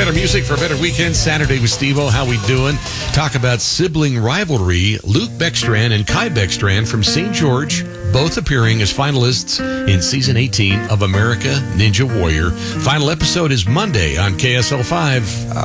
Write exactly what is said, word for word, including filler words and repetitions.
better music for a better weekend. Saturday with Steve-O. How we doing? Talk about sibling rivalry. Luke Beckstrand and Kai Beckstrand from Saint George, both appearing as finalists in season eighteen of America Ninja Warrior. Final episode is Monday on K S L five.